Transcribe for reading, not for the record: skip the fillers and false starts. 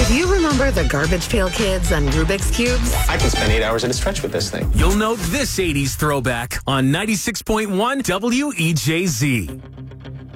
Do you remember the Garbage Pail Kids and Rubik's Cubes? I can spend 8 hours at a stretch with this thing. You'll know this 80s throwback on 96.1 WEJZ.